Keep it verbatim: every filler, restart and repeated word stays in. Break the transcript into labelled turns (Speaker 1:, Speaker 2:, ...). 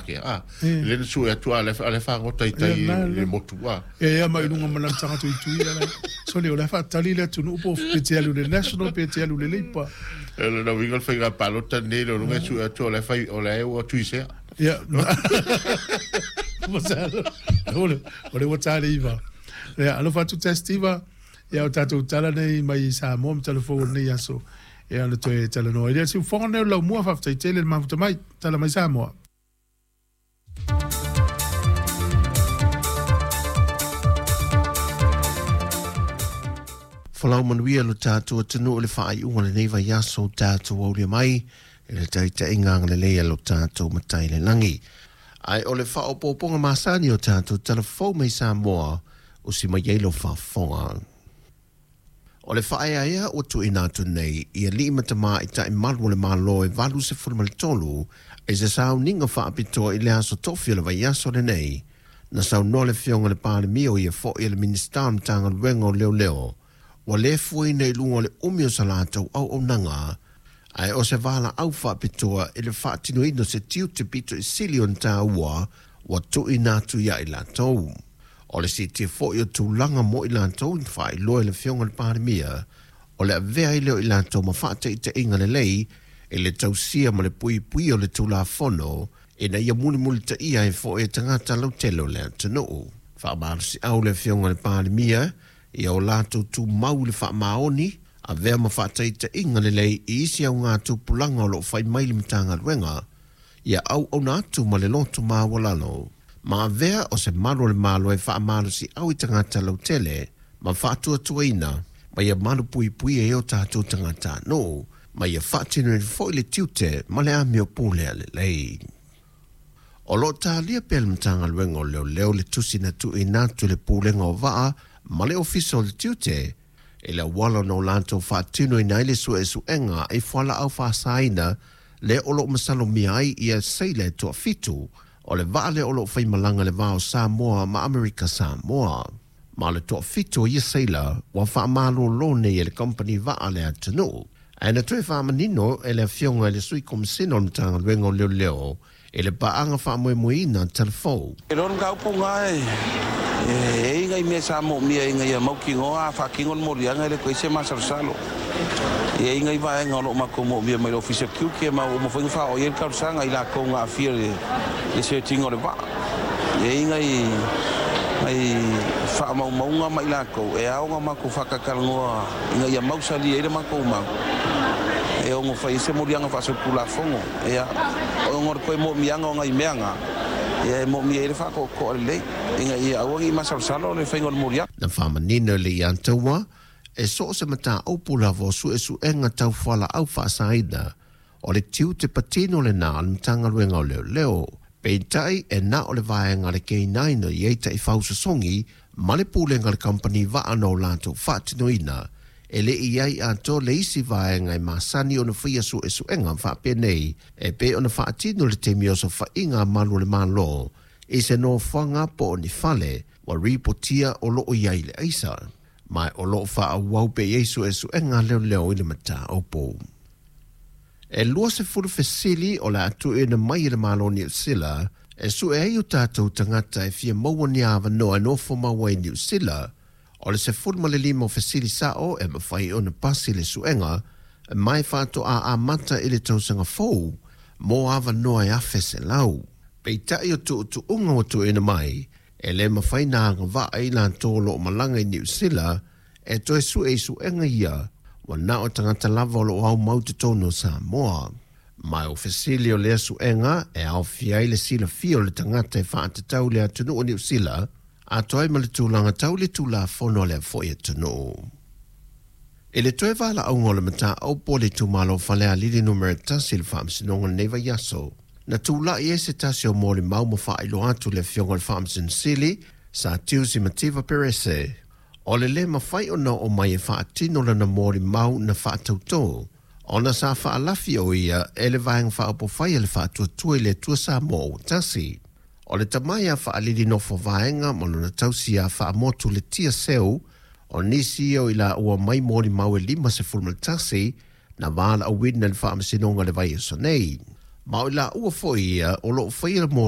Speaker 1: ke a le su e tu ale ale fa ngota i tai le motua
Speaker 2: e ya mai lunga mana tanga tu tu ya so le ole fa tali le tu no po petialu le national petialu le lipa
Speaker 1: ele no vingo fa ga palota ne lo lunga su e tu ale fa ole o tu se
Speaker 2: ya What's ole ole what's iva ya alo fa tu testiva ya tatu tala nei mai sa mom telefone nei aso e ana te tala no e si fone lo mo fa te tele ma fa mai tala mai sa mo
Speaker 3: Falau manuia lo tatu tanu le fa ai unga nei va yaso tatu o le mai e le tai te ingang le le lo tatu matai le langi ai o le fa o poponga masani o tatu telefone mai sa mo o si mai yelo fa fonga o le whae aia o tu ina tu nei, ia li matama i ta i malu le malo e valu se fulma le tolu, e se sao ninga wha apitoa i le aso tofi le vai aso le nei, na sao no le fionga le pāle mio ia fo i le ministam tanga luenga o leo leo, wa le fui nei lunga le umio salato au au nanga, ai o se vala au wha apitoa i le wha tino ino se tiu te pito i silion ta ua, wa tu ina tu ia i la tau. O le si te fo i tu langa mo i lantou in whai loe le fionga le pāremia, o le avea i leo i lantou ma whaate i te inga le lei, e le tausia ma le pui pui o le tula fono, e na ia muli muli ta ia e fo i tangata lau telo le antano. Whaamaru si au le fionga le pāremia, i au lato tu mau le wha maoni, a vea ma whaate i te inga le lei i isi au ngā tu pulanga o lo whai maili mitanga luenga, ia au au nātu ma le loto maa walalo. Ma vea o se malu le malo e wha malu si au i tangata lau tele, ma wha tua tua ina, ma ia malu pui pui e o tātou tangata no, ma ia wha tinu e fo i le tiute, ma le amio pūlea le lei. O lo tā lia pel mtanga luengo leo leo le tusi na tu i natu le pūlenga o waa, ma le ofisa o le tiute, e le wala no lanto wha tinu i naile su e su enga e whala au wha saina, le olo masalo miai i a seile tua fitu, o le vale o lo fai malanga le vao Samoa ma Amerika Samoa. Ma le toa fito i seila wa wha malo lone e le company vaa le atanu. E na tue wha manino e le fionga e le sui komsino mtanga luengo leo leo e le baanga wha moe moina telefo.
Speaker 4: E ron ka upo ngai e inga i mea Samoa mia inga i a maukingo a wha kingon morianga e le koe se masarusalo. E inga i vai ngalo mako mo mia mai officer Q ke ma mo foi fa o yer kausanga i la ko nga fia le le se tingo le ba e inga i ai fa ma mo nga mai la ko e au nga mako fa ka kalngoa inga ia mau sali e le mako ma e o mo fai se morianga fa so pula fongo e o ngor ko mo mianga nga i meanga e mo mi e fa ko ko le inga i au ngi ma salo le fengol moria
Speaker 3: na fa manino le yantawa e so se mata o pula vo su e su enga tau whala au whaasaida, o le tiu te patino le nā mtanga ruenga o leo leo, peitai e nā o le vaenga le kei naino i eita i whausa songi, ma le pūlenga le company va ano lanto whaatino ina, e le i ai ato le isi vaenga i masani o na whia su e su enga whaapea nei, e pe o na whaatino le te mioso whainga malu le malo, e se no whanga po o ni whale, wa ripotia o lo o iai le aisa. Mai o lo fa a wau pe Yesu e su enga leo leo i le mata opo. E lua se furu fesili o la atu e na mai le malo ni usila, e su e ayu tātou tangata e fia maua ni awa no e nofo maua i ni usila, o le se furu male lima o fesili sao e mawhai o na pasi le su enga, e mai whāto a a mata i le tausanga fau, mo awa no e afe se lau. Pei tai o tu tu unga o tu e na mai, e le mawhai nā ngā wā i nā tōlo o malanga i New Zealand, e toi su e su enga ia, wa nā o tangata lava o lo au mau te tono Samoa. Mai o fesili o lea su enga, e au fiai le sila fio le tangata e whaata tau lea tunu o New Zealand, a toi ma le tūlanga tau le tūla fono lea foi e tunu. E le toi wala au ngola mata au po le tūmalo whalea lili numere tasi le whaamsinonga neva yaso, na tula i ese tasi o mōri mau ma wha ilo atu le fionga le whaamsin sili, sa tiu si mativa perese. O le le ma whai o na o mai e wha atino na mōri mau na wha tautō. O na sa wha alafi o ia, e le vahang wha apo whai le wha tua tua le tua sa mō o tasi. O le tamai a wha aliri no wha vahenga, mono na tausi a wha amotu le tia seu, o nisi o ila ua mai mōri mau e lima se fulma tasi, na wala a widna le wha amasinonga le vai e sonei. Ma o la ua foi ia, o lo whaia